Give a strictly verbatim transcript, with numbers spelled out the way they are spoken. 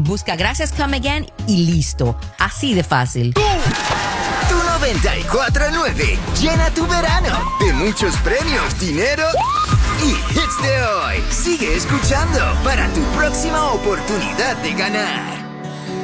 busca Gracias Come Again y listo. Así de fácil. Tu noventa y cuatro nueve llena tu verano de muchos premios, dinero y hits de hoy. Sigue escuchando para tu próxima oportunidad de ganar.